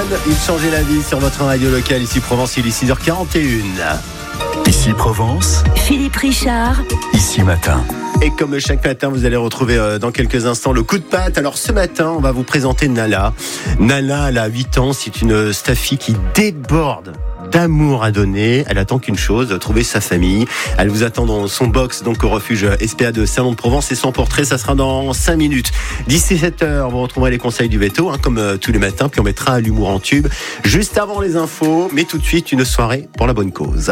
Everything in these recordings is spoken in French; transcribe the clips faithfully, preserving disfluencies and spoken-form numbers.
il changeait la vie sur votre radio locale. Ici Provence, il est six heures quarante et une. Ici Provence, Philippe Richard. Ici Matin. Et comme chaque matin, vous allez retrouver euh, dans quelques instants le coup de patte. Alors ce matin, on va vous présenter Nala. Nala, elle a huit ans, c'est une staffie qui déborde d'amour à donner. Elle attend qu'une chose, trouver sa famille. Elle vous attend dans son box, donc au refuge S P A de Salon de Provence. Et son portrait, ça sera dans cinq minutes. dix-sept heures, vous retrouverez les conseils du veto, hein, comme euh, tous les matins. Puis on mettra l'humour en tube juste avant les infos. Mais tout de suite, une soirée pour la bonne cause.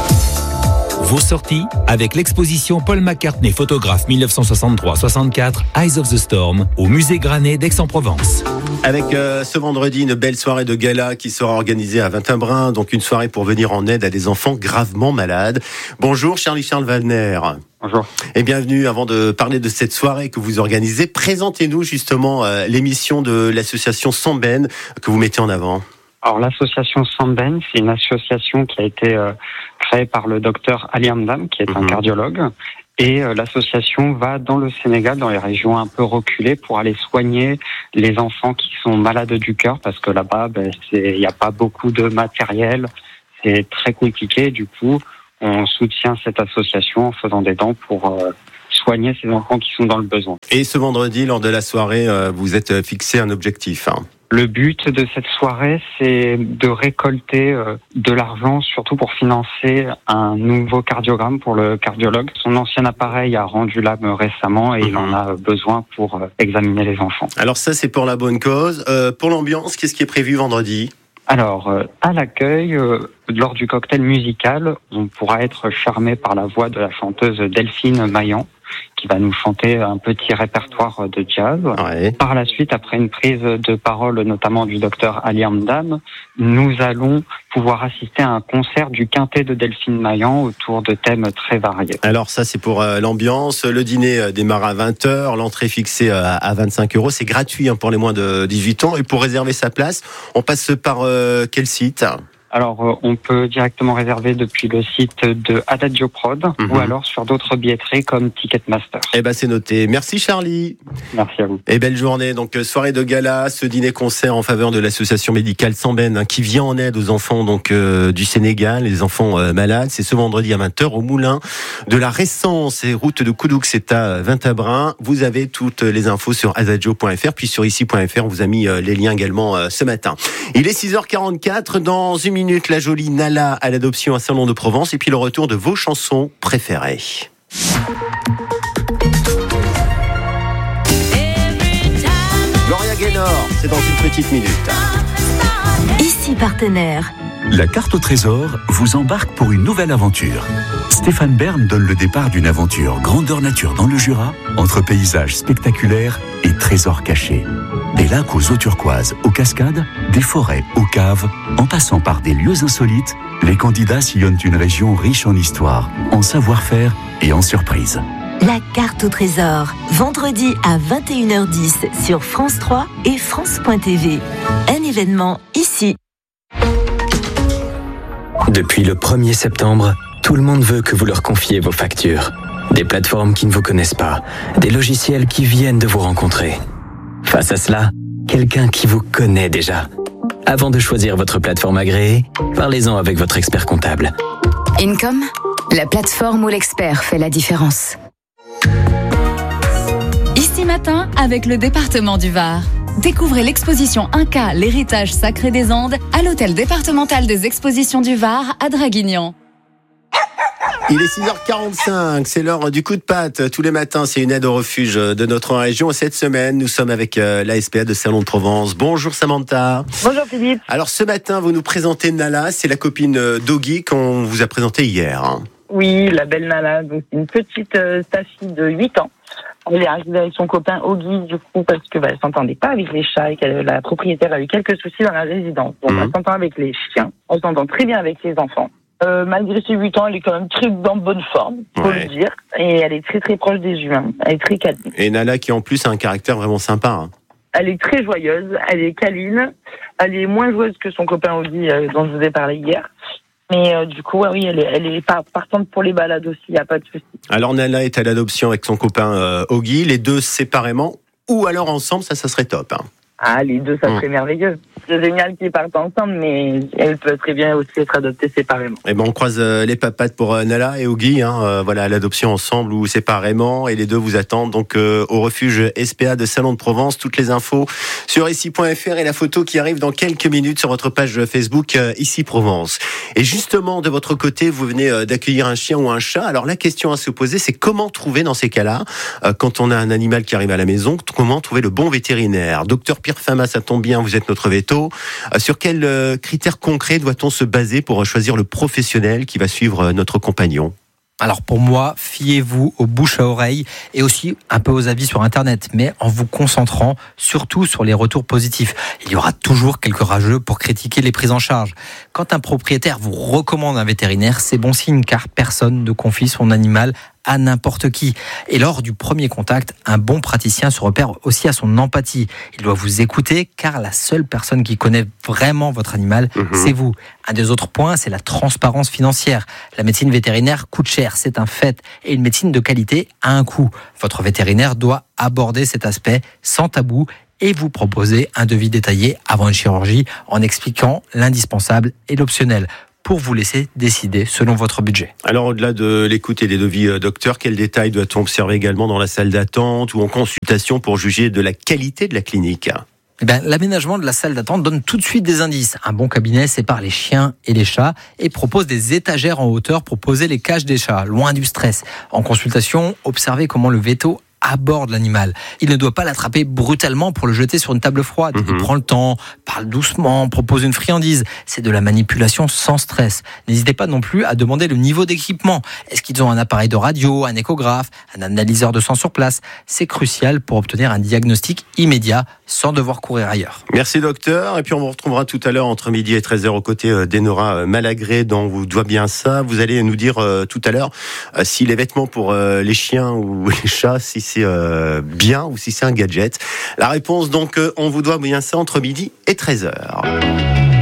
Vos sorties avec l'exposition Paul McCartney photographe dix-neuf cent soixante-trois soixante-quatre Eyes of the Storm au musée Granet d'Aix-en-Provence. Avec euh, ce vendredi une belle soirée de gala qui sera organisée à Vintimbrun, donc une soirée pour venir en aide à des enfants gravement malades. Bonjour Charlie-Charles Wagner. Bonjour. Et bienvenue. Avant de parler de cette soirée que vous organisez, présentez-nous justement euh, l'émission de l'association Samben que vous mettez en avant. Alors l'association Samben, c'est une association qui a été euh, créée par le docteur Ali Hamdam, qui est mmh. un cardiologue. Et euh, l'association va dans le Sénégal, dans les régions un peu reculées, pour aller soigner les enfants qui sont malades du cœur, parce que là-bas, ben, il n'y a pas beaucoup de matériel, c'est très compliqué. Du coup, on soutient cette association en faisant des dons pour euh, soigner ces enfants qui sont dans le besoin. Et ce vendredi, lors de la soirée, euh, vous êtes fixé un objectif, hein. Le but de cette soirée, c'est de récolter euh, de l'argent, surtout pour financer un nouveau cardiogramme pour le cardiologue. Son ancien appareil a rendu l'âme récemment et mmh. il en a besoin pour euh, examiner les enfants. Alors ça, c'est pour la bonne cause. Euh, pour l'ambiance, qu'est-ce qui est prévu vendredi ? Alors, euh, à l'accueil, euh, lors du cocktail musical, on pourra être charmé par la voix de la chanteuse Delphine Maillan, qui va nous chanter un petit répertoire de jazz. Ouais. Par la suite, après une prise de parole, notamment du docteur Ali Hamdam, nous allons pouvoir assister à un concert du quintet de Delphine Maillan autour de thèmes très variés. Alors ça, c'est pour euh, l'ambiance. Le dîner démarre à vingt heures, l'entrée fixée à, à vingt-cinq euros. C'est gratuit hein, pour les moins de dix-huit ans. Et pour réserver sa place, on passe par euh, quel site ? Alors, on peut directement réserver depuis le site de Adagio Prod mmh. ou alors sur d'autres billetteries comme Ticketmaster. Eh ben, c'est noté. Merci Charlie. Merci à vous. Et belle journée. Donc, soirée de gala, ce dîner-concert en faveur de l'association médicale Samben, hein, qui vient en aide aux enfants donc euh, du Sénégal, les enfants euh, malades. C'est ce vendredi à vingt heures au Moulin de la Ressence et route de Coudoux, c'est à Vintimbrun. Vous avez toutes les infos sur adagio point f r, puis sur ici point f r. On vous a mis euh, les liens également euh, ce matin. Il est six heures quarante-quatre. Dans une minute, la jolie Nala à l'adoption à Salon de Provence et puis le retour de vos chansons préférées. Gloria Gaynor, c'est dans une petite minute. Ici partenaire. La carte au trésor vous embarque pour une nouvelle aventure. Stéphane Bern donne le départ d'une aventure grandeur nature dans le Jura, entre paysages spectaculaires et trésors cachés. Des lacs aux eaux turquoises, aux cascades, des forêts, aux caves, en passant par des lieux insolites, les candidats sillonnent une région riche en histoire, en savoir-faire et en surprises. La carte au trésor, vendredi à vingt et une heures dix sur France trois et France point t v. Un événement ici. Depuis le premier septembre, tout le monde veut que vous leur confiez vos factures. Des plateformes qui ne vous connaissent pas, des logiciels qui viennent de vous rencontrer. Face à cela, quelqu'un qui vous connaît déjà. Avant de choisir votre plateforme agréée, parlez-en avec votre expert comptable. Income, la plateforme où l'expert fait la différence. Ici Matin avec le département du Var. Découvrez l'exposition Inca, l'héritage sacré des Andes à l'hôtel départemental des expositions du Var à Draguignan. Il est six heures quarante-cinq, c'est l'heure du coup de patte. Tous les matins, c'est une aide au refuge de notre région. Cette semaine, nous sommes avec l'A S P A de Salon de Provence. Bonjour Samantha. Bonjour Philippe. Alors ce matin, vous nous présentez Nala, c'est la copine d'Oggy qu'on vous a présentée hier. Oui, la belle Nala, donc c'est une petite euh, staffie de huit ans. Elle est arrivée avec son copain Oggy, du coup, parce que bah, elle s'entendait pas avec les chats et que la propriétaire a eu quelques soucis dans la résidence. Donc mmh. elle s'entend avec les chiens, elle s'entend très bien avec les enfants. Euh, malgré ses huit ans, elle est quand même très en bonne forme, faut ouais. le dire. Et elle est très très proche des humains. Elle est très câline. Et Nala qui en plus a un caractère vraiment sympa. Hein. Elle est très joyeuse, elle est câline. Elle est moins joueuse que son copain Oggy euh, dont je vous ai parlé hier. Mais euh, du coup, ouais, oui, elle est, elle est partante pour les balades aussi, il n'y a pas de souci. Alors Nala est à l'adoption avec son copain euh, Oggy, les deux séparément ou alors ensemble, ça, ça serait top. Hein. Ah, les deux, ça serait mmh. merveilleux. C'est génial qu'ils partent ensemble, mais elles peuvent très bien aussi être adoptées séparément. Et ben on croise euh, les papates pour euh, Nala et Ogi, hein, euh, voilà, l'adoption ensemble ou séparément, et les deux vous attendent donc euh, au refuge S P A de Salon de Provence. Toutes les infos sur ici point f r et la photo qui arrive dans quelques minutes sur votre page Facebook euh, Ici Provence. Et justement, de votre côté, vous venez euh, d'accueillir un chien ou un chat. Alors la question à se poser, c'est comment trouver dans ces cas-là, euh, quand on a un animal qui arrive à la maison, comment trouver le bon vétérinaire. Docteur Pierre Fama, ça tombe bien, vous êtes notre véto. Sur quels critères concrets doit-on se baser pour choisir le professionnel qui va suivre notre compagnon ? Alors pour moi, fiez-vous aux bouches à oreille et aussi un peu aux avis sur Internet, mais en vous concentrant surtout sur les retours positifs. Il y aura toujours quelques rageux pour critiquer les prises en charge. Quand un propriétaire vous recommande un vétérinaire, c'est bon signe car personne ne confie son animal à n'importe qui. Et lors du premier contact, un bon praticien se repère aussi à son empathie. Il doit vous écouter car la seule personne qui connaît vraiment votre animal, mmh. c'est vous. Un des autres points, c'est la transparence financière. La médecine vétérinaire coûte cher, c'est un fait. Et une médecine de qualité a un coût. Votre vétérinaire doit aborder cet aspect sans tabou et vous proposer un devis détaillé avant une chirurgie en expliquant l'indispensable et l'optionnel, pour vous laisser décider selon votre budget. Alors, au-delà de l'écoute et des devis, euh, docteur, quels détails doit-on observer également dans la salle d'attente ou en consultation pour juger de la qualité de la clinique ? Eh bien, l'aménagement de la salle d'attente donne tout de suite des indices. Un bon cabinet sépare les chiens et les chats et propose des étagères en hauteur pour poser les cages des chats, loin du stress. En consultation, observez comment le véto aborde l'animal. Il ne doit pas l'attraper brutalement pour le jeter sur une table froide. Mmh. Il prend le temps, parle doucement, propose une friandise. C'est de la manipulation sans stress. N'hésitez pas non plus à demander le niveau d'équipement. Est-ce qu'ils ont un appareil de radio, un échographe, un analyseur de sang sur place ? C'est crucial pour obtenir un diagnostic immédiat sans devoir courir ailleurs. Merci docteur. Et puis on vous retrouvera tout à l'heure entre midi et treize heures aux côtés d'Enora Malagré dont vous doit bien ça. Vous allez nous dire euh, tout à l'heure euh, si les vêtements pour euh, les chiens ou les chats, si c'est euh, bien ou si c'est un gadget. La réponse donc, euh, on vous doit bien ça entre midi et treize heures.